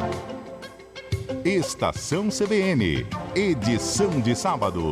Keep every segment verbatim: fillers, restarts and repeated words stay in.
Estação C B N, edição de sábado.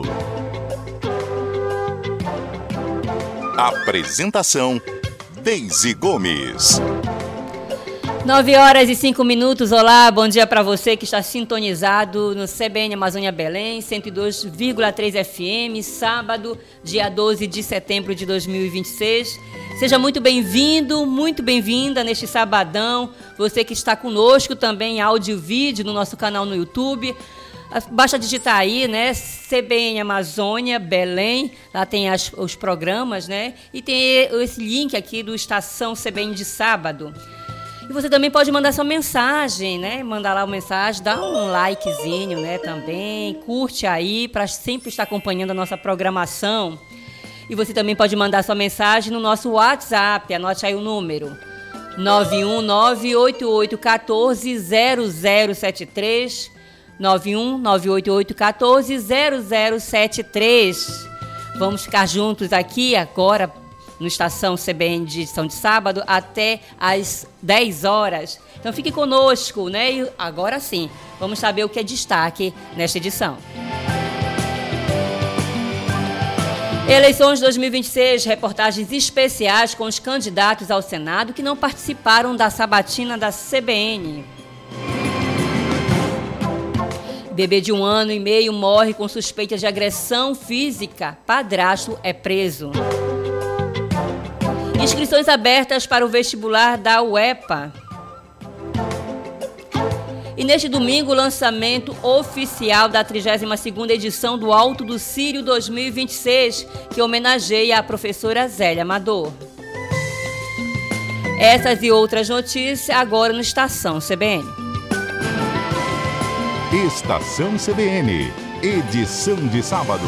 Apresentação: Deise Gomes. nove horas e cinco minutos. Olá, bom dia para você que está sintonizado no C B N Amazônia Belém, cento e dois vírgula três F M, sábado, dia doze de setembro de dois mil e vinte e seis. Seja muito bem-vindo, muito bem-vinda neste sabadão. Você que está conosco também em áudio e vídeo no nosso canal no YouTube. Basta digitar aí, né, C B N Amazônia Belém, lá tem as, os programas, né, e tem esse link aqui do Estação C B N de sábado. E você também pode mandar sua mensagem, né, mandar lá uma mensagem, dá um likezinho, né, também, curte aí, para sempre estar acompanhando a nossa programação. E você também pode mandar sua mensagem no nosso WhatsApp, anote aí o número, nove um nove, oito oito um quatro, zero zero sete três, nove um nove oito oito um quatro, zero zero sete três. Vamos ficar juntos aqui agora no Estação C B N de edição de sábado até às dez horas. Então fique conosco, né? E agora sim, vamos saber o que é destaque nesta edição. Eleições dois mil e vinte e seis, reportagens especiais com os candidatos ao Senado que não participaram da sabatina da C B N. Bebê de um ano e meio morre com suspeita de agressão física. Padrasto é preso. Inscrições abertas para o vestibular da U E P A. E neste domingo, o lançamento oficial da trigésima segunda edição do Alto do Círio dois mil e vinte e seis, que homenageia a professora Zélia Amador. Essas e outras notícias agora no Estação C B N. Estação C B N, edição de sábado.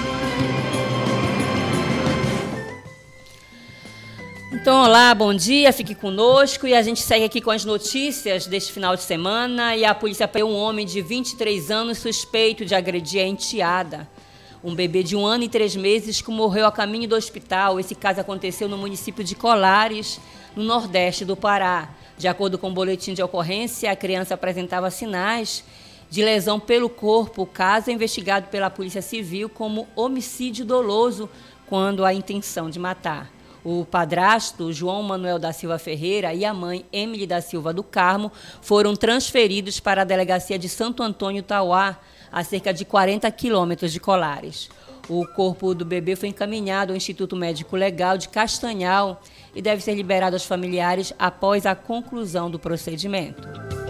Então, olá, bom dia, fique conosco e a gente segue aqui com as notícias deste final de semana. E a polícia prendeu um homem de vinte e três anos suspeito de agredir a enteada. Um bebê de um ano e três meses que morreu a caminho do hospital. Esse caso aconteceu no município de Colares, no nordeste do Pará. De acordo com o boletim de ocorrência, a criança apresentava sinais de lesão pelo corpo. O caso é investigado pela Polícia Civil como homicídio doloso quando há intenção de matar. O padrasto, João Manuel da Silva Ferreira, e a mãe, Emily da Silva do Carmo, foram transferidos para a delegacia de Santo Antônio Tauá, a cerca de quarenta quilômetros de Colares. O corpo do bebê foi encaminhado ao Instituto Médico Legal de Castanhal e deve ser liberado aos familiares após a conclusão do procedimento.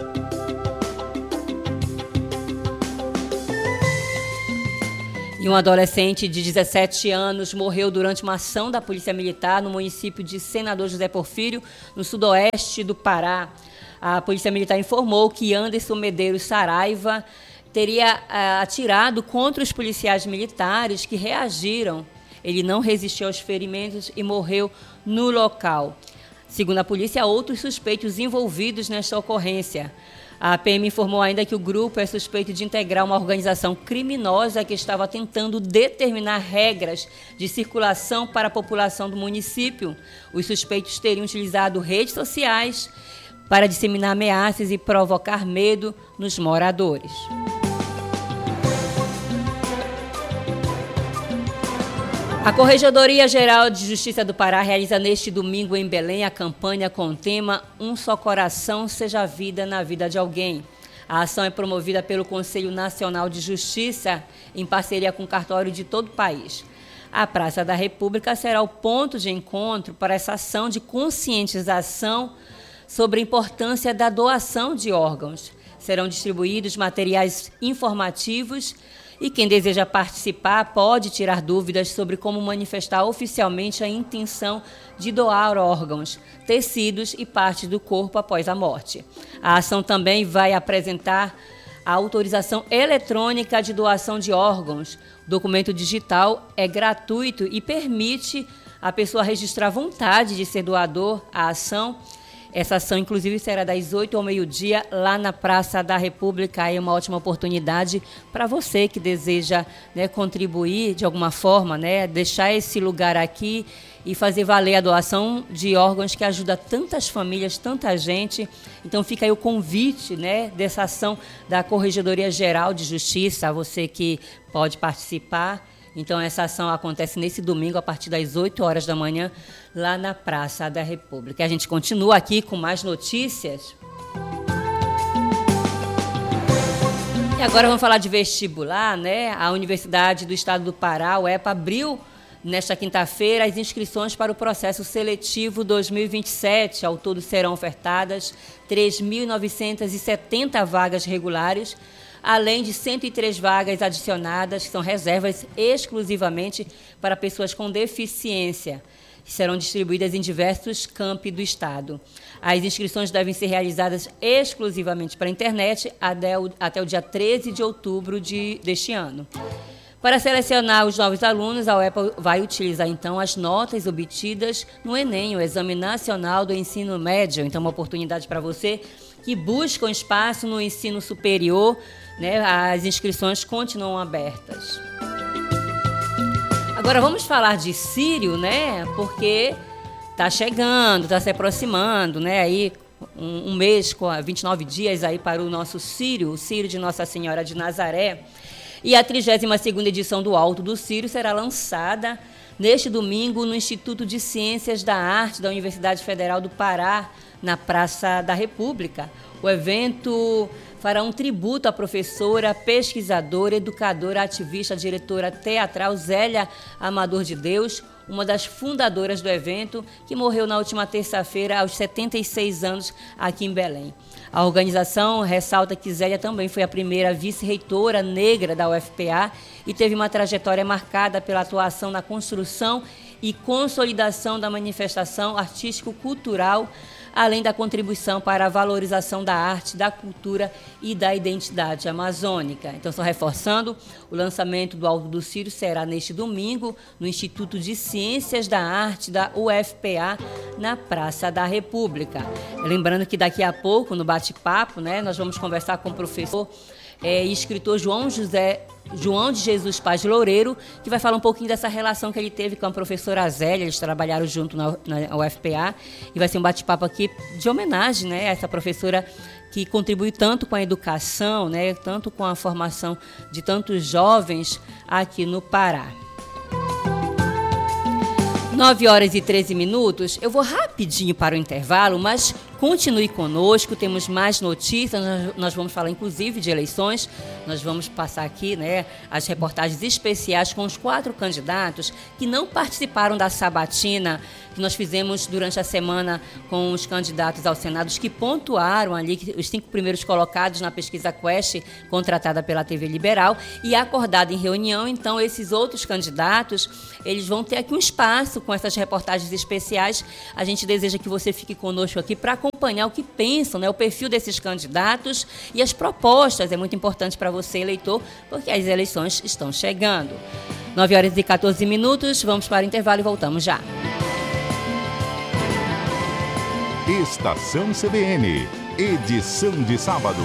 E um adolescente de dezessete anos morreu durante uma ação da Polícia Militar no município de Senador José Porfírio, no sudoeste do Pará. A Polícia Militar informou que Anderson Medeiros Saraiva teria ah, atirado contra os policiais militares que reagiram. Ele não resistiu aos ferimentos e morreu no local. Segundo a polícia, há outros suspeitos envolvidos nesta ocorrência. A P M informou ainda que o grupo é suspeito de integrar uma organização criminosa que estava tentando determinar regras de circulação para a população do município. Os suspeitos teriam utilizado redes sociais para disseminar ameaças e provocar medo nos moradores. A Corregedoria Geral de Justiça do Pará realiza neste domingo em Belém a campanha com o tema Um Só Coração Seja Vida na Vida de Alguém. A ação é promovida pelo Conselho Nacional de Justiça em parceria com o cartório de todo o país. A Praça da República será o ponto de encontro para essa ação de conscientização sobre a importância da doação de órgãos. Serão distribuídos materiais informativos e quem deseja participar pode tirar dúvidas sobre como manifestar oficialmente a intenção de doar órgãos, tecidos e partes do corpo após a morte. A ação também vai apresentar a autorização eletrônica de doação de órgãos. O documento digital é gratuito e permite a pessoa registrar vontade de ser doador. A ação Essa ação, inclusive, será das oito ao meio-dia, lá na Praça da República. É uma ótima oportunidade para você que deseja, né, contribuir de alguma forma, né, deixar esse lugar aqui e fazer valer a doação de órgãos que ajuda tantas famílias, tanta gente. Então fica aí o convite, né, dessa ação da Corregedoria Geral de Justiça, você que pode participar. Então essa ação acontece nesse domingo a partir das oito horas da manhã, lá na Praça da República. A gente continua aqui com mais notícias. E agora vamos falar de vestibular, né? A Universidade do Estado do Pará, o EPA, abriu nesta quinta-feira as inscrições para o processo seletivo dois mil e vinte e sete. Ao todo serão ofertadas três mil novecentas e setenta vagas regulares, além de cento e três vagas adicionadas, que são reservas exclusivamente para pessoas com deficiência, que serão distribuídas em diversos campi do Estado. As inscrições devem ser realizadas exclusivamente para a internet até o, até o dia treze de outubro de, deste ano. Para selecionar os novos alunos, a UEPA vai utilizar, então, as notas obtidas no Enem, o Exame Nacional do Ensino Médio. Então, uma oportunidade para você que busca um espaço no ensino superior, né? As inscrições continuam abertas. Agora, vamos falar de Círio, né? Porque está chegando, está se aproximando, né? Aí, um, um mês, com vinte e nove dias aí para o nosso Círio, o Círio de Nossa Senhora de Nazaré. E a trigésima segunda edição do Alto do Círio será lançada neste domingo no Instituto de Ciências da Arte da Universidade Federal do Pará, na Praça da República. O evento fará um tributo à professora, pesquisadora, educadora, ativista, diretora teatral Zélia Amador de Deus, uma das fundadoras do evento, que morreu na última terça-feira aos setenta e seis anos aqui em Belém. A organização ressalta que Zélia também foi a primeira vice-reitora negra da U F P A e teve uma trajetória marcada pela atuação na construção e consolidação da manifestação artístico-cultural, além da contribuição para a valorização da arte, da cultura e da identidade amazônica. Então, só reforçando, o lançamento do Alto do Círio será neste domingo no Instituto de Ciências da Arte da U F P A, na Praça da República. Lembrando que daqui a pouco, no bate-papo, né, nós vamos conversar com o professor é, e escritor João José João de Jesus Paz Loureiro, que vai falar um pouquinho dessa relação que ele teve com a professora Zélia. Eles trabalharam junto na, na U F P A, e vai ser um bate-papo aqui de homenagem, né, a essa professora que contribui tanto com a educação, né, tanto com a formação de tantos jovens aqui no Pará. nove horas e treze minutos, eu vou rapidinho para o intervalo, mas continue conosco, temos mais notícias, nós, nós vamos falar inclusive de eleições, nós vamos passar aqui, né, as reportagens especiais com os quatro candidatos que não participaram da sabatina que nós fizemos durante a semana com os candidatos ao Senado, que pontuaram ali, os cinco primeiros colocados na pesquisa Quest, contratada pela T V Liberal, e acordada em reunião. Então, esses outros candidatos, eles vão ter aqui um espaço com essas reportagens especiais. A gente deseja que você fique conosco aqui para acompanhar o que pensam, né, o perfil desses candidatos e as propostas. É muito importante para você, eleitor, porque as eleições estão chegando. nove horas e quatorze minutos, vamos para o intervalo e voltamos já. Estação C B N, edição de sábado.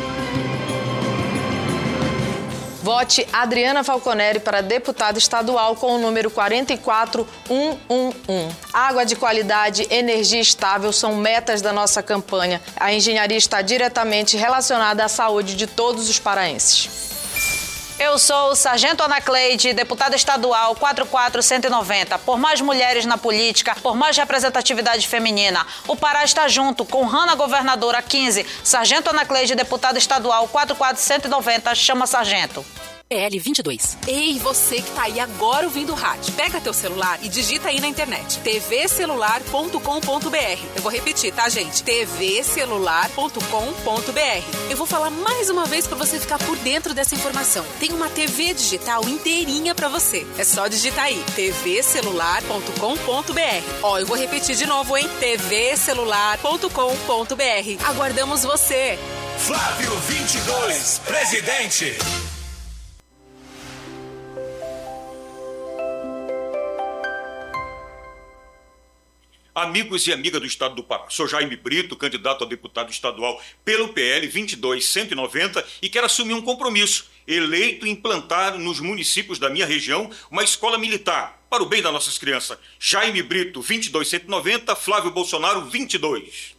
Vote Adriana Falconeri para deputada estadual com o número quatro quatro um um um. Água de qualidade, energia estável são metas da nossa campanha. A engenharia está diretamente relacionada à saúde de todos os paraenses. Eu sou o Sargento Ana Cleide, deputada estadual quatro quatro um nove zero. Por mais mulheres na política, por mais representatividade feminina. O Pará está junto com Hanna Governadora quinze. Sargento Ana Cleide, deputada estadual quatro quatro um nove zero. Chama Sargento. P L vinte e dois. Ei, você que tá aí agora ouvindo o rádio. Pega teu celular e digita aí na internet. t v celular ponto com ponto b r. Eu vou repetir, tá, gente? t v celular ponto com ponto b r. Eu vou falar mais uma vez pra você ficar por dentro dessa informação. Tem uma T V digital inteirinha pra você. É só digitar aí. t v celular ponto com ponto b r. Ó, eu vou repetir de novo, hein? t v celular ponto com ponto b r. Aguardamos você. Flávio vinte e dois, presidente. Amigos e amigas do Estado do Pará, sou Jaime Brito, candidato a deputado estadual pelo P L vinte e dois cento e noventa e quero assumir um compromisso, eleito e implantar nos municípios da minha região uma escola militar, para o bem das nossas crianças. Jaime Brito, vinte e dois cento e noventa, Flávio Bolsonaro, vinte e dois.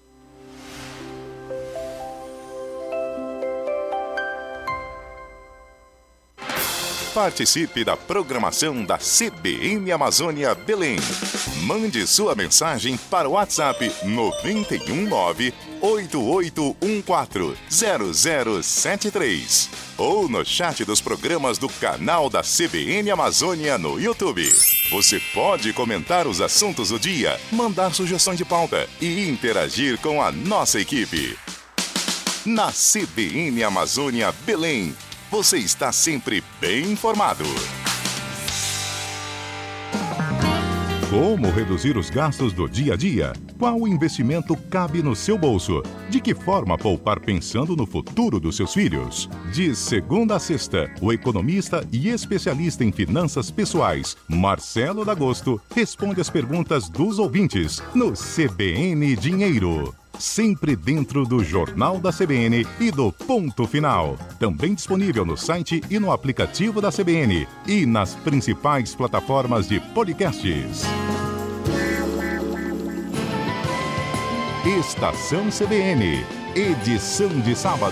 Participe da programação da C B N Amazônia Belém. Mande sua mensagem para o WhatsApp nove um nove, oito oito um quatro, zero zero sete três ou no chat dos programas do canal da C B N Amazônia no YouTube. Você pode comentar os assuntos do dia, mandar sugestões de pauta e interagir com a nossa equipe. Na C B N Amazônia Belém, você está sempre bem informado. Como reduzir os gastos do dia a dia? Qual investimento cabe no seu bolso? De que forma poupar pensando no futuro dos seus filhos? De segunda a sexta, o economista e especialista em finanças pessoais, Marcelo D'Agosto, responde as perguntas dos ouvintes no C B N Dinheiro. Sempre dentro do Jornal da C B N e do Ponto Final. Também disponível no site e no aplicativo da C B N e nas principais plataformas de podcasts. Estação C B N, edição de sábado.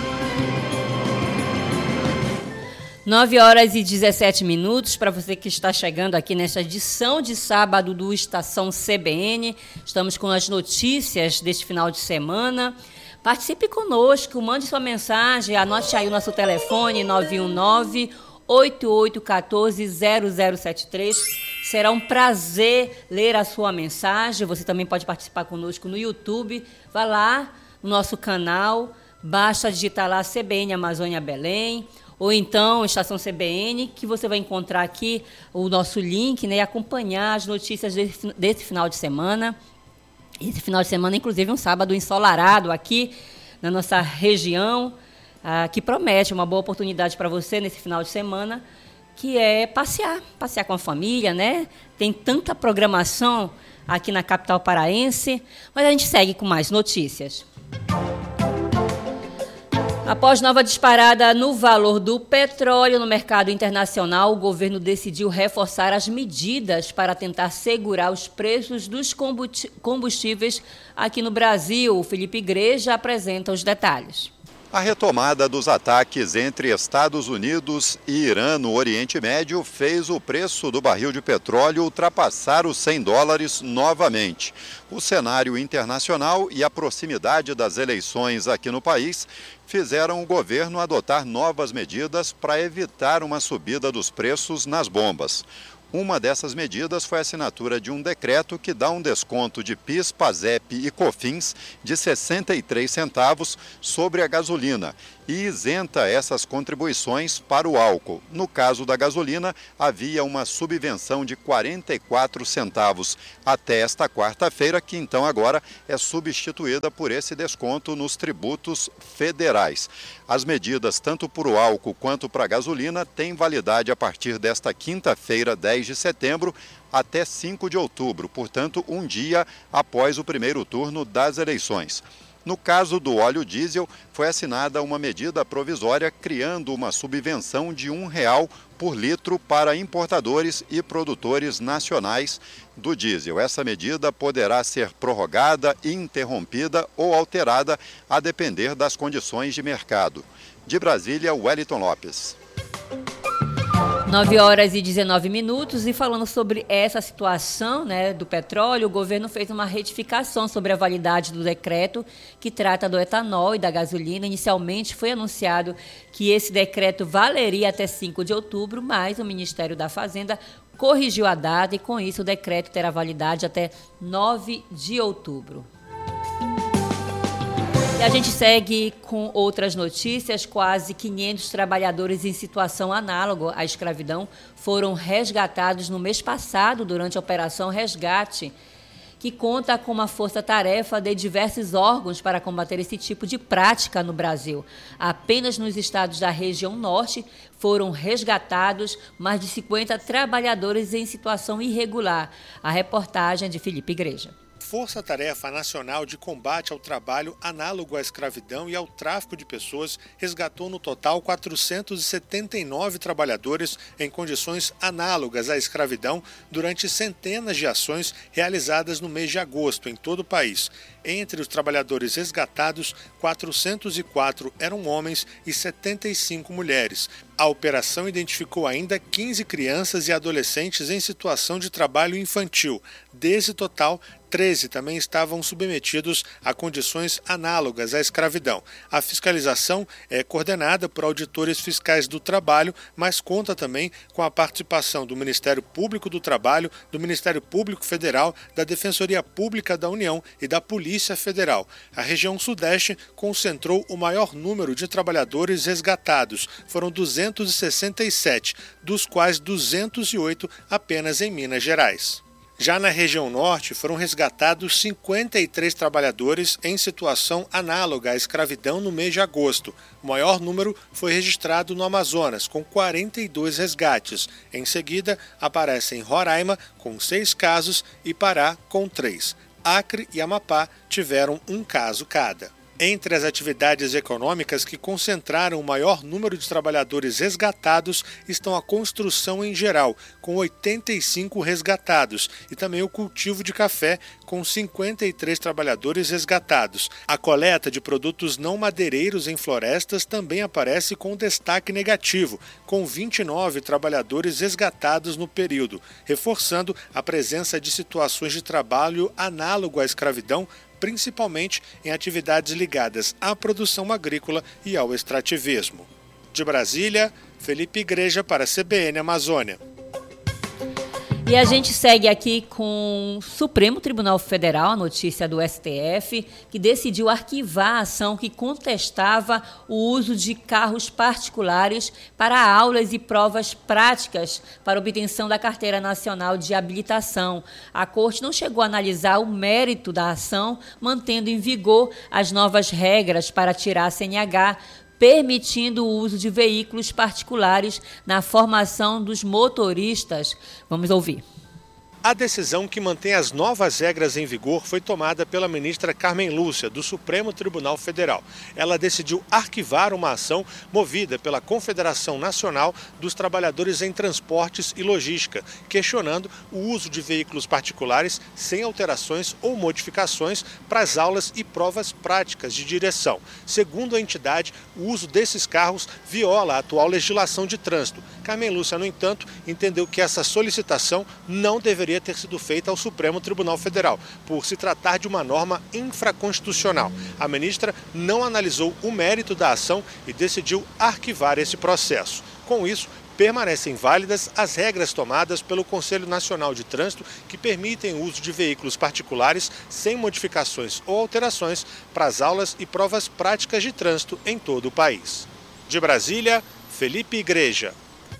nove horas e dezessete minutos, para você que está chegando aqui nesta edição de sábado do Estação C B N. Estamos com as notícias deste final de semana. Participe conosco, mande sua mensagem, anote aí o nosso telefone nove um nove, oito oito um quatro, zero zero sete três. Será um prazer ler a sua mensagem. Você também pode participar conosco no YouTube. Vá lá no nosso canal, basta digitar lá C B N Amazônia Belém, ou então Estação C B N, que você vai encontrar aqui o nosso link, né, e acompanhar as notícias desse, desse final de semana. Esse final de semana, inclusive, um sábado ensolarado aqui na nossa região, ah, que promete uma boa oportunidade para você nesse final de semana, que é passear, passear com a família, né? Tem tanta programação aqui na capital paraense, mas a gente segue com mais notícias. Após nova disparada no valor do petróleo no mercado internacional, o governo decidiu reforçar as medidas para tentar segurar os preços dos combustíveis aqui no Brasil. O Felipe Igreja apresenta os detalhes. A retomada dos ataques entre Estados Unidos e Irã no Oriente Médio fez o preço do barril de petróleo ultrapassar os cem dólares novamente. O cenário internacional e a proximidade das eleições aqui no país fizeram o governo adotar novas medidas para evitar uma subida dos preços nas bombas. Uma dessas medidas foi a assinatura de um decreto que dá um desconto de PIS, PASEP e COFINS de sessenta e três centavos sobre a gasolina e isenta essas contribuições para o álcool. No caso da gasolina, havia uma subvenção de quarenta e quatro centavos até esta quarta-feira, que então agora é substituída por esse desconto nos tributos federais. As medidas, tanto para o álcool quanto para a gasolina, têm validade a partir desta quinta-feira, dez de setembro, até cinco de outubro, portanto, um dia após o primeiro turno das eleições. No caso do óleo diesel, foi assinada uma medida provisória criando uma subvenção de um real por litro para importadores e produtores nacionais do diesel. Essa medida poderá ser prorrogada, interrompida ou alterada a depender das condições de mercado. De Brasília, Wellington Lopes. nove horas e dezenove minutos, e falando sobre essa situação, né, do petróleo, o governo fez uma retificação sobre a validade do decreto que trata do etanol e da gasolina. Inicialmente foi anunciado que esse decreto valeria até cinco de outubro, mas o Ministério da Fazenda corrigiu a data e, com isso, o decreto terá validade até nove de outubro. E a gente segue com outras notícias. Quase quinhentos trabalhadores em situação análoga à escravidão foram resgatados no mês passado durante a Operação Resgate, que conta com uma força-tarefa de diversos órgãos para combater esse tipo de prática no Brasil. Apenas nos estados da região norte foram resgatados mais de cinquenta trabalhadores em situação irregular. A reportagem é de Felipe Igreja. Força Tarefa Nacional de Combate ao Trabalho Análogo à Escravidão e ao Tráfico de Pessoas resgatou no total quatrocentos e setenta e nove trabalhadores em condições análogas à escravidão durante centenas de ações realizadas no mês de agosto em todo o país. Entre os trabalhadores resgatados, quatrocentos e quatro eram homens e setenta e cinco mulheres. A operação identificou ainda quinze crianças e adolescentes em situação de trabalho infantil. Desse total, treze também estavam submetidos a condições análogas à escravidão. A fiscalização é coordenada por auditores fiscais do trabalho, mas conta também com a participação do Ministério Público do Trabalho, do Ministério Público Federal, da Defensoria Pública da União e da Polícia Federal. A região Sudeste concentrou o maior número de trabalhadores resgatados. Foram duzentos e sessenta e sete, dos quais duzentos e oito apenas em Minas Gerais. Já na região norte, foram resgatados cinquenta e três trabalhadores em situação análoga à escravidão no mês de agosto. O maior número foi registrado no Amazonas, com quarenta e dois resgates. Em seguida, aparecem Roraima, com seis casos, e Pará, com três. Acre e Amapá tiveram um caso cada. Entre as atividades econômicas que concentraram o maior número de trabalhadores resgatados estão a construção em geral, com oitenta e cinco resgatados, e também o cultivo de café, com cinquenta e três trabalhadores resgatados. A coleta de produtos não madeireiros em florestas também aparece com destaque negativo, com vinte e nove trabalhadores resgatados no período, reforçando a presença de situações de trabalho análogo à escravidão, principalmente em atividades ligadas à produção agrícola e ao extrativismo. De Brasília, Felipe Igreja para a C B N Amazônia. E a gente segue aqui com o Supremo Tribunal Federal, a notícia do S T F, que decidiu arquivar a ação que contestava o uso de carros particulares para aulas e provas práticas para obtenção da Carteira Nacional de Habilitação. A Corte não chegou a analisar o mérito da ação, mantendo em vigor as novas regras para tirar a C N H, permitindo o uso de veículos particulares na formação dos motoristas. Vamos ouvir. A decisão que mantém as novas regras em vigor foi tomada pela ministra Carmen Lúcia, do Supremo Tribunal Federal. Ela decidiu arquivar uma ação movida pela Confederação Nacional dos Trabalhadores em Transportes e Logística, questionando o uso de veículos particulares sem alterações ou modificações para as aulas e provas práticas de direção. Segundo a entidade, o uso desses carros viola a atual legislação de trânsito. Carmen Lúcia, no entanto, entendeu que essa solicitação não deveria ter sido feita ao Supremo Tribunal Federal, por se tratar de uma norma infraconstitucional. A ministra não analisou o mérito da ação e decidiu arquivar esse processo. Com isso, permanecem válidas as regras tomadas pelo Conselho Nacional de Trânsito que permitem o uso de veículos particulares sem modificações ou alterações para as aulas e provas práticas de trânsito em todo o país. De Brasília, Felipe Igreja.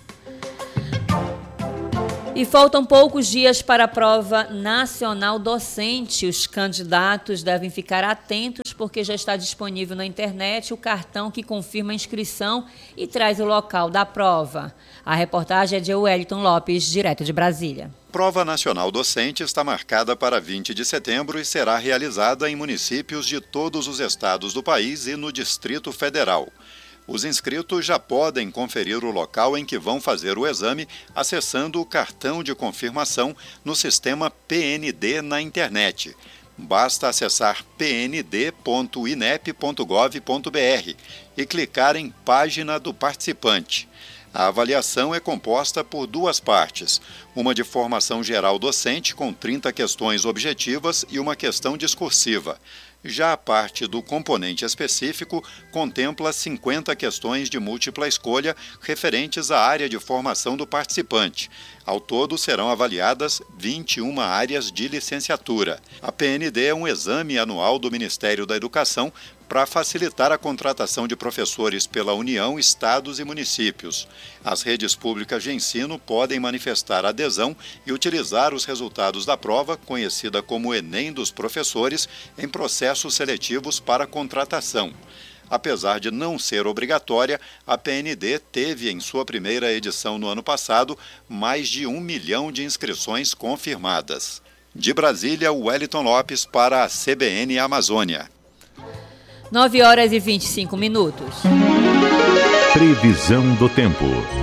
E faltam poucos dias para a prova nacional docente. Os candidatos devem ficar atentos porque já está disponível na internet o cartão que confirma a inscrição e traz o local da prova. A reportagem é de Wellington Lopes, direto de Brasília. Prova Nacional Docente está marcada para vinte de setembro e será realizada em municípios de todos os estados do país e no Distrito Federal. Os inscritos já podem conferir o local em que vão fazer o exame acessando o cartão de confirmação no sistema P N D na internet. Basta acessar p n d ponto inep ponto gov ponto b r e clicar em Página do Participante. A avaliação é composta por duas partes, uma de formação geral docente com trinta questões objetivas e uma questão discursiva. Já a parte do componente específico contempla cinquenta questões de múltipla escolha referentes à área de formação do participante. Ao todo, serão avaliadas vinte e uma áreas de licenciatura. A P N D é um exame anual do Ministério da Educação para facilitar a contratação de professores pela União, estados e municípios. As redes públicas de ensino podem manifestar adesão e utilizar os resultados da prova, conhecida como Enem dos professores, em processos seletivos para contratação. Apesar de não ser obrigatória, a P N D teve em sua primeira edição no ano passado mais de um milhão de inscrições confirmadas. De Brasília, Wellington Lopes para a C B N Amazônia. nove horas e vinte e cinco minutos. Previsão do tempo.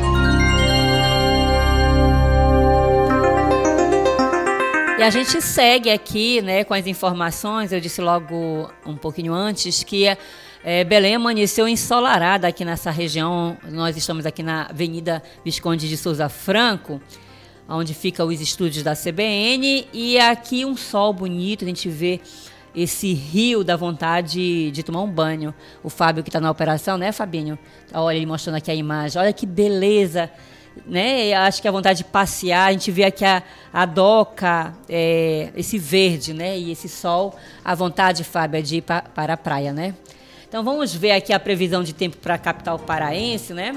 E a gente segue aqui, né, com as informações. Eu disse logo um pouquinho antes que é, Belém amanheceu ensolarada aqui nessa região. Nós estamos aqui na Avenida Visconde de Souza Franco, onde ficam os estúdios da C B N, e aqui um sol bonito, a gente vê esse rio da vontade de tomar um banho. O Fábio que está na operação, né, Fabinho? Olha ele mostrando aqui a imagem, olha que beleza, né? Acho que a vontade de passear, a gente vê aqui a, a doca, é, esse verde, né? E esse sol, a vontade, Fábio, é de ir pa, para a praia, né? Então vamos ver aqui a previsão de tempo para a capital paraense, né?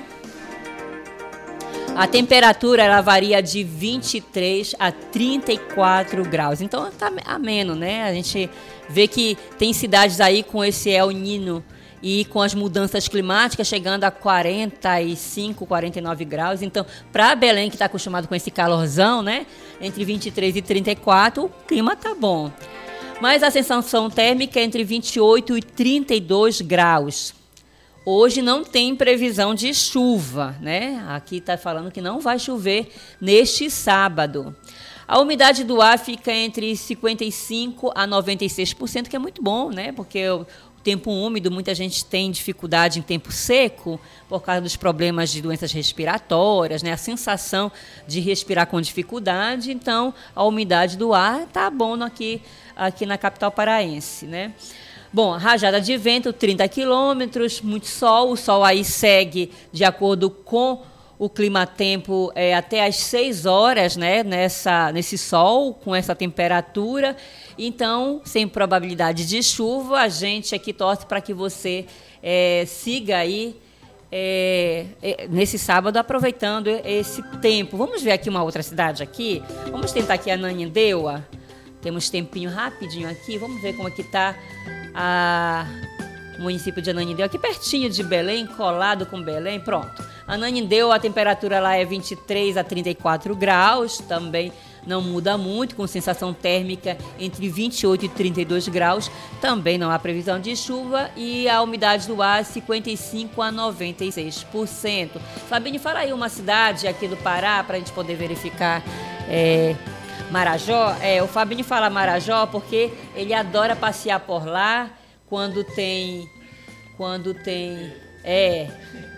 A temperatura ela varia de vinte e três a trinta e quatro graus. Então tá ameno, né? A gente vê que tem cidades aí com esse El Niño e com as mudanças climáticas chegando a quarenta e cinco, quarenta e nove graus. Então, para Belém, que está acostumado com esse calorzão, né? Entre vinte e três e trinta e quatro, o clima tá bom. Mas a sensação térmica é entre vinte e oito e trinta e dois graus. Hoje não tem previsão de chuva, né? Aqui está falando que não vai chover neste sábado. A umidade do ar fica entre cinquenta e cinco por cento a noventa e seis por cento, que é muito bom, né? Porque o tempo úmido, muita gente tem dificuldade em tempo seco por causa dos problemas de doenças respiratórias, né? A sensação de respirar com dificuldade. Então, a umidade do ar está bom aqui, aqui na capital paraense, né? Bom, rajada de vento, trinta quilômetros, muito sol. O sol aí segue de acordo com o clima-tempo é, até às seis horas, né, nessa, nesse sol, com essa temperatura. Então, sem probabilidade de chuva, a gente aqui torce para que você é, siga aí é, é, nesse sábado, aproveitando esse tempo. Vamos ver aqui uma outra cidade aqui. Vamos tentar aqui a Ananindeua. Temos tempinho rapidinho aqui. Vamos ver como é que está a... o município de Ananindeua, aqui pertinho de Belém, colado com Belém. Pronto. Ananindeua, a temperatura lá é vinte e três a trinta e quatro graus, também não muda muito, com sensação térmica entre vinte e oito e trinta e dois graus. Também não há previsão de chuva e a umidade do ar cinquenta e cinco a noventa e seis por cento. Fabinho, fala aí uma cidade aqui do Pará para a gente poder verificar. É... Marajó, é, o Fabinho fala Marajó porque ele adora passear por lá quando tem, quando tem, é,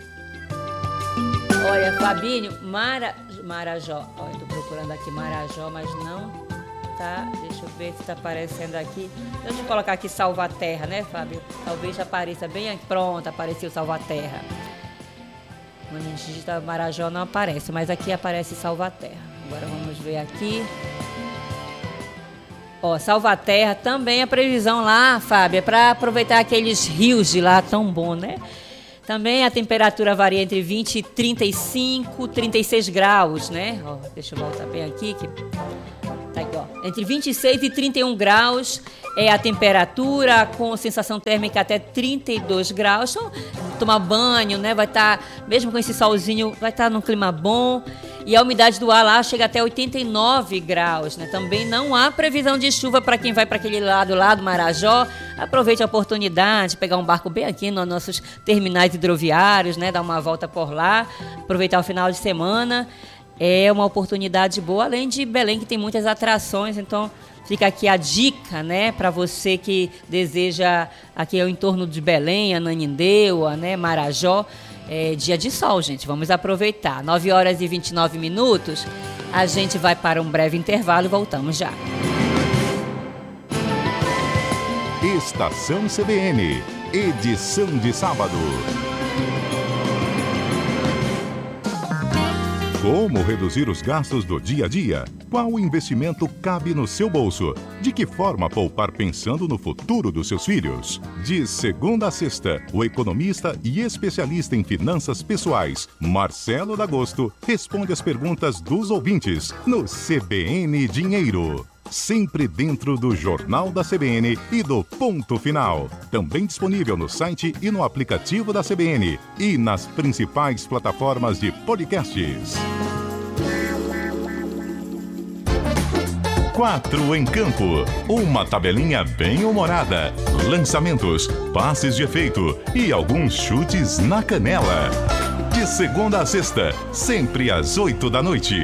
olha, Fabinho, Mara, Marajó, olha, tô procurando aqui Marajó, mas não tá, deixa eu ver se tá aparecendo aqui, deixa eu colocar aqui Salvaterra, né, Fábio? Talvez apareça bem aqui, pronto, apareceu Salvaterra. Quando a gente digita Marajó não aparece, mas aqui aparece Salvaterra. Agora vamos ver aqui. Ó, Salvaterra também a previsão lá, Fábio, é para aproveitar aqueles rios de lá tão bom, né? Também a temperatura varia entre vinte e trinta e cinco, trinta e seis graus, né? Ó, deixa eu voltar bem aqui. Que... Tá aqui, ó. Entre vinte e seis e trinta e um graus é a temperatura, com sensação térmica até trinta e dois graus. Então, tomar banho, né? Vai estar, tá, mesmo com esse solzinho, vai estar tá num clima bom. E a umidade do ar lá chega até oitenta e nove graus, né? Também não há previsão de chuva para quem vai para aquele lado lá do Marajó. Aproveite a oportunidade, pegar um barco bem aqui nos nossos terminais hidroviários, né? Dar uma volta por lá, aproveitar o final de semana. É uma oportunidade boa, além de Belém, que tem muitas atrações. Então, fica aqui a dica, né? Para você que deseja aqui ao entorno de Belém, Ananindeua, né? Marajó. É dia de sol, gente. Vamos aproveitar. nove horas e vinte e nove minutos. A gente vai para um breve intervalo e voltamos já. Estação C B N, edição de sábado. Como reduzir os gastos do dia a dia? Qual investimento cabe no seu bolso? De que forma poupar pensando no futuro dos seus filhos? De segunda a sexta, o economista e especialista em finanças pessoais, Marcelo D'Agosto, responde as perguntas dos ouvintes no C B N Dinheiro. Sempre dentro do Jornal da C B N e do Ponto Final. Também disponível no site e no aplicativo da C B N e nas principais plataformas de podcasts. Quatro em Campo. Uma tabelinha bem humorada. Lançamentos, passes de efeito e alguns chutes na canela. De segunda a sexta, sempre às oito da noite.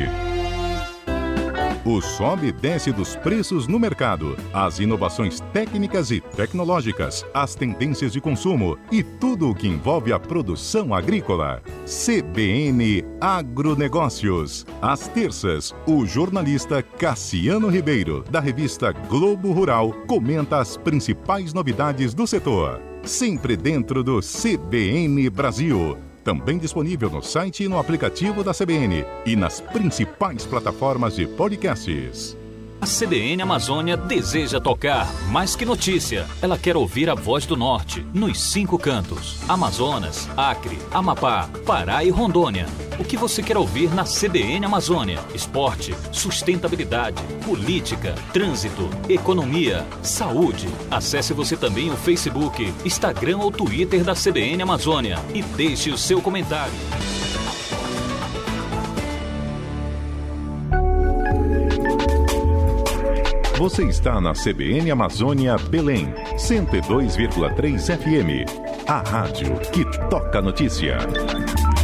O sobe e desce dos preços no mercado, as inovações técnicas e tecnológicas, as tendências de consumo e tudo o que envolve a produção agrícola. C B N Agronegócios. Às terças, o jornalista Cassiano Ribeiro, da revista Globo Rural, comenta as principais novidades do setor. Sempre dentro do C B N Brasil. Também disponível no site e no aplicativo da C B N e nas principais plataformas de podcasts. A C B N Amazônia deseja tocar mais que notícia. Ela quer ouvir a voz do Norte, nos cinco cantos. Amazonas, Acre, Amapá, Pará e Rondônia. O que você quer ouvir na C B N Amazônia? Esporte, sustentabilidade, política, trânsito, economia, saúde. Acesse você também o Facebook, Instagram ou Twitter da C B N Amazônia e deixe o seu comentário. Você está na C B N Amazônia Belém, cento e dois vírgula três F M. A rádio que toca notícia.